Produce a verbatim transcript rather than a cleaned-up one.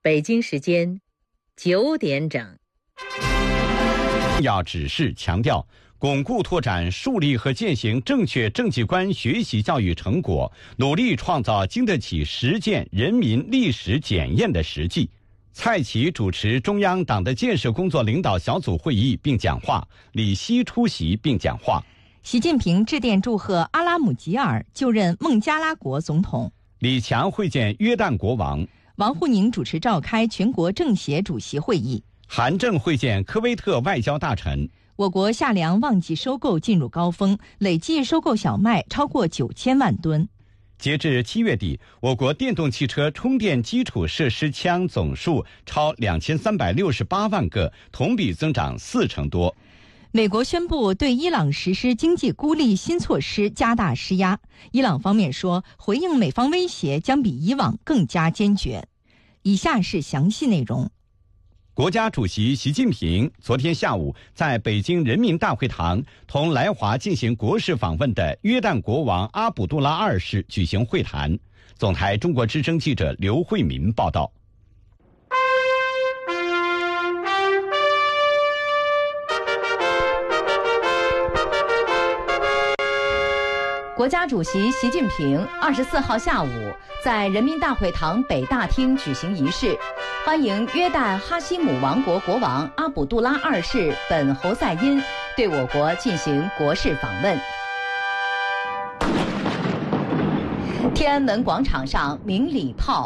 北京时间九点整。 要指示强调，巩固拓展树立和践行正确政绩观学习教育成果，努力创造经得起实践人民历史检验的实际。蔡奇主持中央党的建设工作领导小组会议并讲话，李希出席并讲话。 习近平致电祝贺阿拉姆吉尔就任孟加拉国总统。 李强会见约旦国王。 王沪宁主持召开全国政协主席会议。 韩正会见科威特外交大臣。 我国夏粮旺季收购进入高峰，累计收购小麦超过九千万吨。 截至七月底，我国电动汽车充电基础设施枪总数超两千三百六十八万个，同比增长四成多。 美国宣布对伊朗实施经济孤立新措施，加大施压。伊朗方面说，回应美方威胁将比以往更加坚决。以下是详细内容。 国家主席习近平昨天下午在北京人民大会堂同来华进行国事访问的约旦国王阿卜杜拉二世举行会谈。总台中国之声记者刘慧民报道。 国家主席习近平二十四号下午在人民大会堂北大厅举行仪式，欢迎约旦哈希姆王国国王阿卜杜拉二世本侯赛因对我国进行国事访问。天安门广场上鸣礼炮。